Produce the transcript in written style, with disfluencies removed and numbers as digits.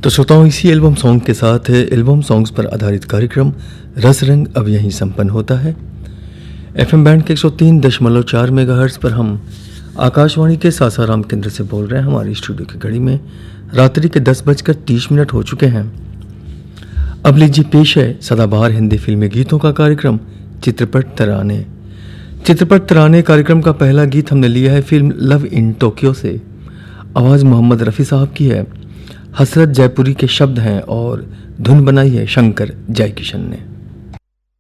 तो श्रोताओं, इसी एल्बम सॉन्ग के साथ एल्बम सॉन्ग्स पर आधारित कार्यक्रम रस रंग अब यहीं संपन्न होता है। एफएम बैंड के 103.4 मेगाहर्ट्ज़ पर हम आकाशवाणी के सासाराम केंद्र से बोल रहे हैं। हमारी स्टूडियो की घड़ी में रात्रि के 10:30 हो चुके हैं। अब लीजिए पेश है सदाबहार हिंदी फिल्मी गीतों का कार्यक्रम चित्रपट तराने। चित्रपट तराने कार्यक्रम का पहला गीत हमने लिया है फिल्म लव इन टोक्यो से। आवाज़ मोहम्मद रफ़ी साहब की है, हसरत जयपुरी के शब्द हैं और धुन बनाई है शंकर जयकिशन ने।